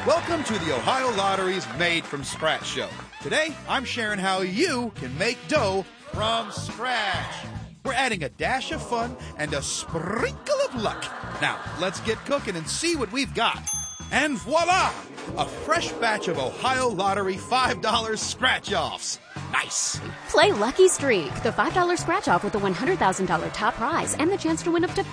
Welcome to the Ohio Lottery's Made from Scratch show. Today, I'm sharing how you can make dough from scratch. We're adding a dash of fun and a sprinkle of luck. Now, let's get cooking and see what we've got. And voila! A fresh batch of Ohio Lottery $5 scratch-offs. Nice. Play Lucky Streak, the $5 scratch-off with a $100,000 top prize and the chance to win up to